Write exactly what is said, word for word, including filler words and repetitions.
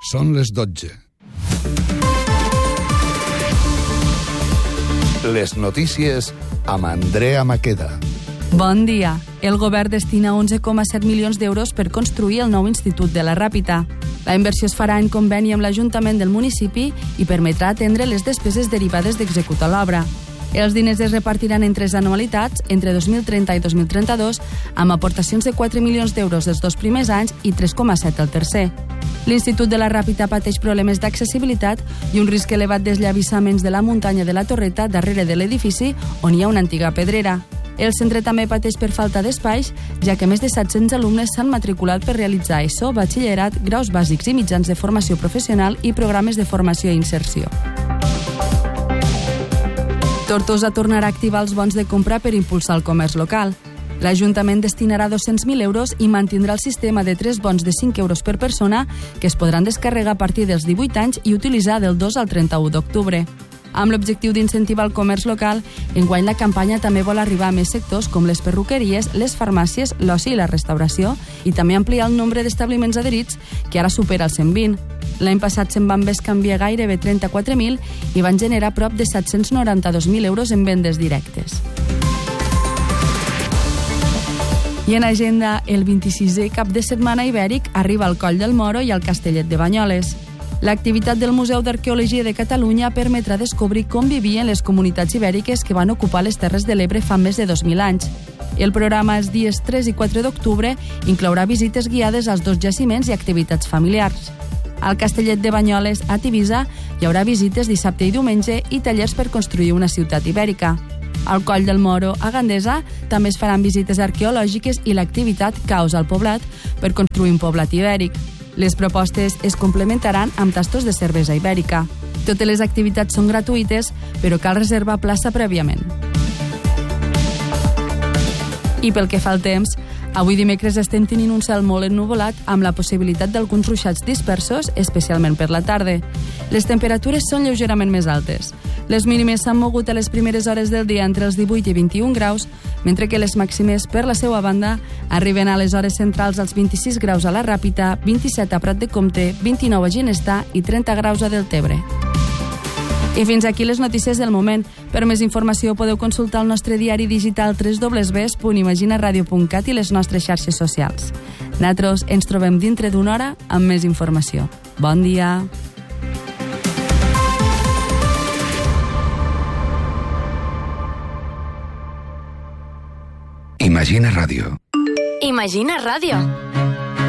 Són les dotze. Les notícies amb Andrea Maqueda. Bon dia. El govern destina onze coma set milions d'euros per construir el nou Institut de la Ràpita. La inversió es farà en conveni amb l'Ajuntament del municipi i permetrà atendre les despeses derivades d'executar l'obra. Els diners es repartiran en tres anualitats, entre dos mil trenta i dos mil trenta-dos, amb aportacions de quatre milions d'euros els dos primers anys i tres coma set el tercer. L'Institut de la Ràpita pateix problemes d'accessibilitat i un risc elevat d'esllavassaments de la muntanya de la Torreta darrere de l'edifici, on hi ha una antiga pedrera. El centre també pateix per falta d'espais, ja que més de set-cents alumnes s'han matriculat per realitzar ESO, batxillerat, graus bàsics i mitjans de formació professional i programes de formació i inserció. Tortosa tornarà a activar els bons de compra per impulsar el comerç local. L'Ajuntament destinarà dos-cents mil euros i mantindrà el sistema de tres bons de cinc euros per persona que es podran descarregar a partir dels divuit anys i utilitzar del dos al trenta-u d'octubre. Amb l'objectiu d'incentivar el comerç local, enguany la campanya també vol arribar a més sectors com les perruqueries, les farmàcies, l'oci i la restauració, i també ampliar el nombre d'establiments adherits, que ara supera els cent vint. L'any passat se'n van bescanviar gairebé trenta-quatre mil i van generar prop de set-cents noranta-dos mil euros en vendes directes. I en agenda, el vint-i-sisè cap de setmana ibèric arriba al Coll del Moro i al Castellet de Banyoles. L'activitat del Museu d'Arqueologia de Catalunya permetrà descobrir com vivien les comunitats ibèriques que van ocupar les Terres de l'Ebre fa més de dos mil anys. El programa els dies tres i quatre d'octubre inclourà visites guiades als dos jaciments i activitats familiars. Al Castellet de Banyoles, a Tivisa, hi haurà visites dissabte i diumenge i tallers per construir una ciutat ibèrica. Al Coll del Moro, a Gandesa, també es faran visites arqueològiques i l'activitat Caus al Poblat per construir un poblat ibèric. Les propostes es complementaran amb tastos de cervesa ibèrica. Totes les activitats són gratuïtes, però cal reservar plaça prèviament. I pel que fa al temps, avui dimecres estem tenint un cel molt ennuvolat amb la possibilitat d'alguns ruixats dispersos, especialment per la tarda. Les temperatures són lleugerament més altes. Les mínimes s'han mogut a les primeres hores del dia entre els divuit i vint-i-un graus, mentre que les màximes, per la seva banda, arriben a les hores centrals als vint-i-sis graus a la Ràpita, vint-i-set a Prat de Comte, vint-i-nou a Ginestar i trenta graus a Deltebre. I fins aquí les notícies del moment. Per més informació podeu consultar el nostre diari digital w w w punt imaginaradio punt cat i les nostres xarxes socials. Nosaltres ens trobem dintre d'una hora amb més informació. Bon dia! Imagina Ràdio. Imagina Ràdio.